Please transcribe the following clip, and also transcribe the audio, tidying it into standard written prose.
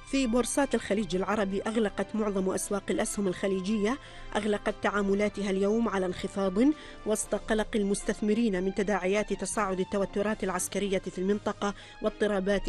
في بورصات الخليج العربي أغلقت معظم أسواق الأسهم الخليجية، أغلقت تعاملاتها اليوم على انخفاض وسط قلق المستثمرين من تداعيات تصاعد التوترات العسكرية في المنطقة واضطرابات